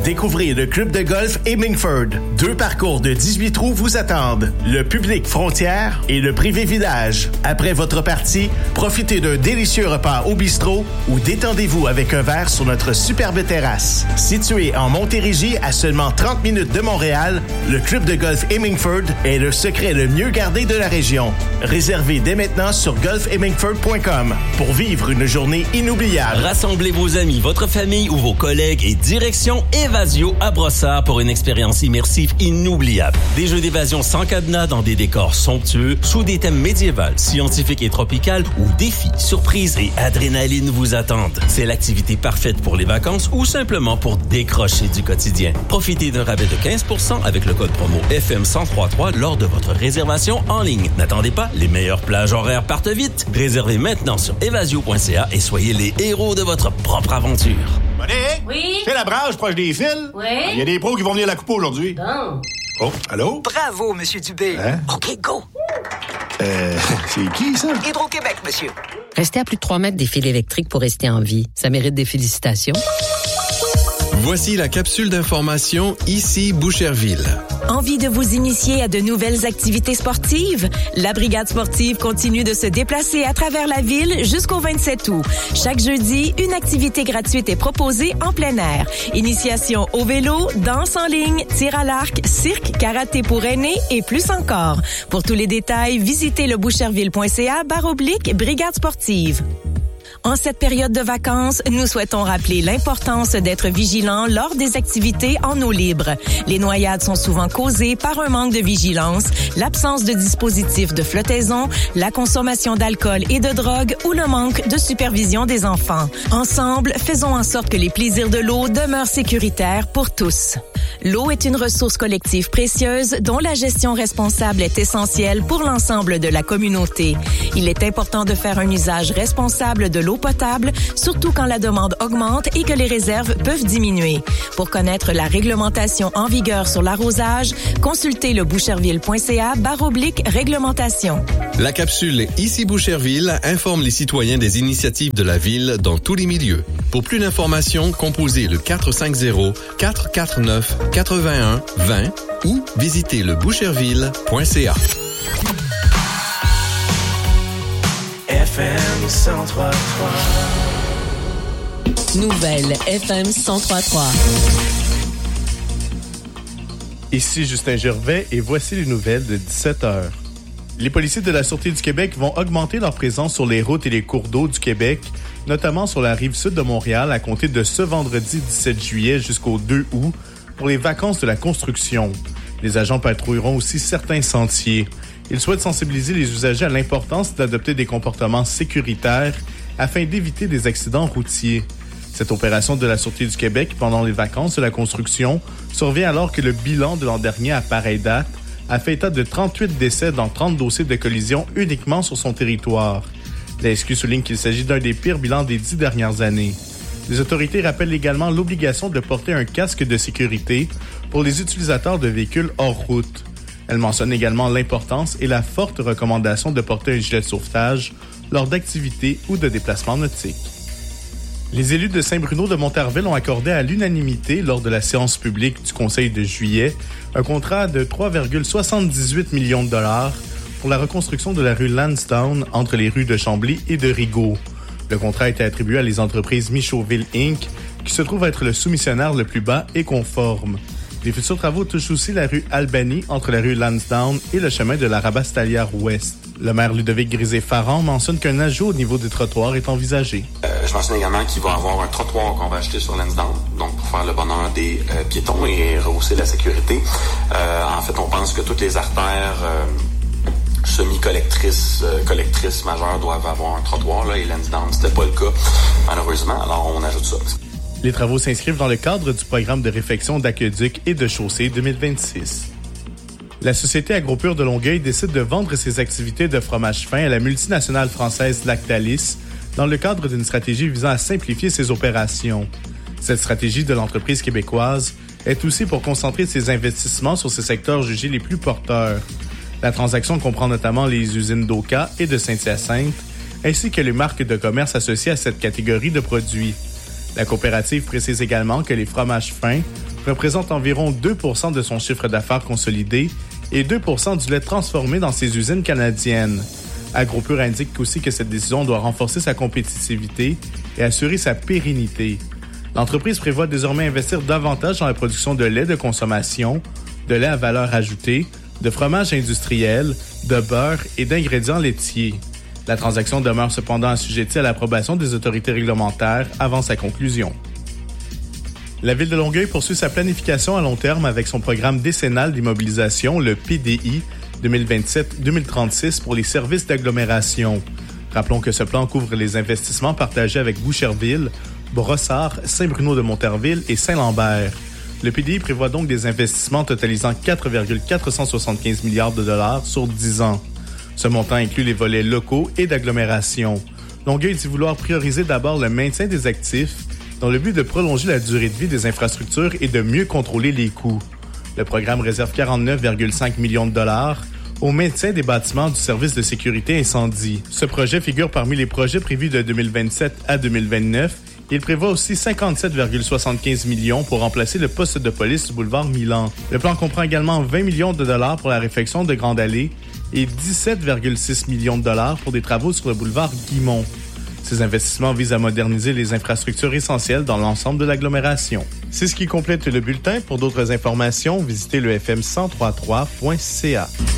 Découvrez le club de golf Hemingford. 2 parcours de 18 trous vous attendent. Le public frontière et le privé village. Après votre partie, profitez d'un délicieux repas au bistrot ou détendez-vous avec un verre sur notre superbe terrasse. Situé en Montérégie à seulement 30 minutes de Montréal, le club de golf Hemingford est le secret le mieux gardé de la région. Réservez dès maintenant sur golfhemingford.com pour vivre une journée inoubliable. Rassemblez vos amis, votre famille ou vos collègues et direction Évasio à Brossard pour une expérience immersive inoubliable. Des jeux d'évasion sans cadenas dans des décors somptueux, sous des thèmes médiévals, scientifiques et tropicales où défis, surprises et adrénaline vous attendent. C'est l'activité parfaite pour les vacances ou simplement pour décrocher du quotidien. Profitez d'un rabais de 15% avec le code promo FM1033 lors de votre réservation en ligne. N'attendez pas, les meilleures plages horaires partent vite. Réservez maintenant sur evasio.ca et soyez les héros de votre propre aventure. Monique? Oui? C'est la branche proche des fils? Oui? Il y a des pros qui vont venir la couper aujourd'hui. Bon. Oh, allô? Bravo, Monsieur Dubé. Hein? OK, go. C'est qui, ça? Hydro-Québec, monsieur. Restez à plus de 3 mètres des fils électriques pour rester en vie. Ça mérite des félicitations. Voici la capsule d'information ici Boucherville. Envie de vous initier à de nouvelles activités sportives? La Brigade sportive continue de se déplacer à travers la ville jusqu'au 27 août. Chaque jeudi, une activité gratuite est proposée en plein air. Initiation au vélo, danse en ligne, tir à l'arc, cirque, karaté pour aînés et plus encore. Pour tous les détails, visitez le boucherville.ca/brigade sportive. En cette période de vacances, nous souhaitons rappeler l'importance d'être vigilant lors des activités en eau libre. Les noyades sont souvent causées par un manque de vigilance, l'absence de dispositifs de flottaison, la consommation d'alcool et de drogue ou le manque de supervision des enfants. Ensemble, faisons en sorte que les plaisirs de l'eau demeurent sécuritaires pour tous. L'eau est une ressource collective précieuse dont la gestion responsable est essentielle pour l'ensemble de la communauté. Il est important de faire un usage responsable de l'eau potable, surtout quand la demande augmente et que les réserves peuvent diminuer. Pour connaître la réglementation en vigueur sur l'arrosage, consultez le boucherville.ca/réglementation. La capsule Ici Boucherville informe les citoyens des initiatives de la ville dans tous les milieux. Pour plus d'informations, composez le 450-449-81-20 ou visitez le boucherville.ca. FM 103.3. Nouvelle FM 103.3. Ici Justin Gervais et voici les nouvelles de 17h. Les policiers de la Sûreté du Québec vont augmenter leur présence sur les routes et les cours d'eau du Québec, notamment sur la rive sud de Montréal à compter de ce vendredi 17 juillet jusqu'au 2 août pour les vacances de la construction. Les agents patrouilleront aussi certains sentiers. Ils souhaitent sensibiliser les usagers à l'importance d'adopter des comportements sécuritaires afin d'éviter des accidents routiers. Cette opération de la Sûreté du Québec pendant les vacances de la construction survient alors que le bilan de l'an dernier à pareille date a fait état de 38 décès dans 30 dossiers de collision uniquement sur son territoire. La SQ souligne qu'il s'agit d'un des pires bilans des 10 dernières années. Les autorités rappellent également l'obligation de porter un casque de sécurité pour les utilisateurs de véhicules hors route. Elle mentionne également l'importance et la forte recommandation de porter un gilet de sauvetage lors d'activités ou de déplacements nautiques. Les élus de Saint-Bruno de Montarville ont accordé à l'unanimité lors de la séance publique du Conseil de juillet un contrat de 3,78 millions de dollars pour la reconstruction de la rue Lansdowne entre les rues de Chambly et de Rigaud. Le contrat a été attribué à les entreprises Michauville Inc., qui se trouve être le soumissionnaire le plus bas et conforme. Les futurs travaux touchent aussi la rue Albany entre la rue Lansdowne et le chemin de la Rabastalière Ouest. Le maire Ludovic Grisé-Farran mentionne qu'un ajout au niveau des trottoirs est envisagé. Je mentionne également qu'il va y avoir un trottoir qu'on va acheter sur Lansdowne, donc pour faire le bonheur des piétons et rehausser la sécurité. En fait, on pense que toutes les artères semi-collectrices majeures doivent avoir un trottoir, là, et Lansdowne, c'était pas le cas, malheureusement, alors on ajoute ça. Les travaux s'inscrivent dans le cadre du programme de réfection d'aqueduc et de chaussée 2026. La société Agropur de Longueuil décide de vendre ses activités de fromage fin à la multinationale française Lactalis dans le cadre d'une stratégie visant à simplifier ses opérations. Cette stratégie de l'entreprise québécoise est aussi pour concentrer ses investissements sur ses secteurs jugés les plus porteurs. La transaction comprend notamment les usines d'Oka et de Saint-Hyacinthe, ainsi que les marques de commerce associées à cette catégorie de produits. La coopérative précise également que les fromages fins représente environ 2 % de son chiffre d'affaires consolidé et 2 % du lait transformé dans ses usines canadiennes. AgroPure indique aussi que cette décision doit renforcer sa compétitivité et assurer sa pérennité. L'entreprise prévoit désormais investir davantage dans la production de lait de consommation, de lait à valeur ajoutée, de fromage industriel, de beurre et d'ingrédients laitiers. La transaction demeure cependant assujettie à l'approbation des autorités réglementaires avant sa conclusion. La Ville de Longueuil poursuit sa planification à long terme avec son programme décennal d'immobilisation, le PDI 2027-2036 pour les services d'agglomération. Rappelons que ce plan couvre les investissements partagés avec Boucherville, Brossard, Saint-Bruno-de-Monterville et Saint-Lambert. Le PDI prévoit donc des investissements totalisant 4,475 milliards de dollars sur 10 ans. Ce montant inclut les volets locaux et d'agglomération. Longueuil dit vouloir prioriser d'abord le maintien des actifs dans le but de prolonger la durée de vie des infrastructures et de mieux contrôler les coûts. Le programme réserve 49,5 millions de dollars au maintien des bâtiments du service de sécurité incendie. Ce projet figure parmi les projets prévus de 2027 à 2029. Il prévoit aussi 57,75 millions pour remplacer le poste de police du boulevard Milan. Le plan comprend également 20 millions de dollars pour la réfection de Grande Allée et 17,6 millions de dollars pour des travaux sur le boulevard Guimont. Ces investissements visent à moderniser les infrastructures essentielles dans l'ensemble de l'agglomération. C'est ce qui complète le bulletin. Pour d'autres informations, visitez le fm1033.ca.